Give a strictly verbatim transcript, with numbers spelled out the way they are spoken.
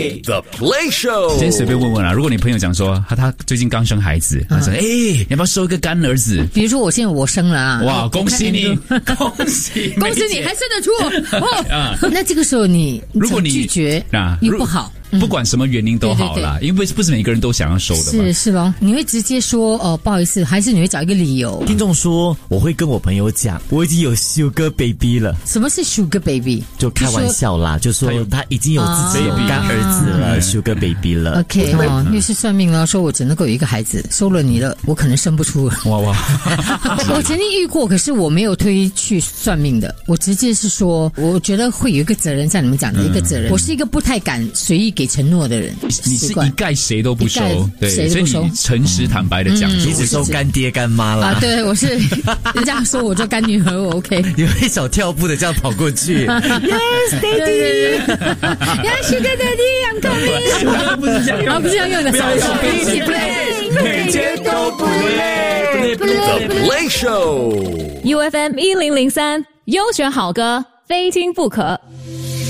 The Play Show， 今天随便问问啦，如果你朋友讲说他他最近刚生孩子，他说哎、欸，你要不要收一个干儿子？ 比如说我现在我生了啊， 哇，恭喜你，恭喜， 恭喜你还生得出哦。那这个时候你如果你拒绝啊又不好。 不管什么原因都好啦， 对对对， 因为不是每个人都想要收的嘛。 是是咯，你会直接说哦不好意思，还是你会找一个理由？ 听众说我会跟我朋友讲，我已经有 Sugar Baby 了。 什么是 Sugar Baby？ 就开玩笑啦，就说他已经有自己有干儿子了、啊、，Sugar Baby 了。 OK 哦，又是算命了，说我只能够有一个孩子，收了你了，我可能生不出了。 哇哇！ 我曾经遇过，可是我没有推去算命的，我直接是说，我觉得会有一个责任，像你们讲的一个责任。嗯、我是一个不太敢随意给承诺的人。 你是一概谁都不收，对， 谁都不收， 所以你诚实坦白的讲、嗯， 你只收干爹干妈啦。 啊，对，我是人家说我做干女儿，我 OK。 你会小跳步的这样跑过去 ，Yes Daddy，Yes Sugar Daddy，I'm coming。 不是这样用， 不是这样用的， 不要用，一起 play， 每天都不累。 The Play Show， U F M 一零零三，优选好歌，非听不可。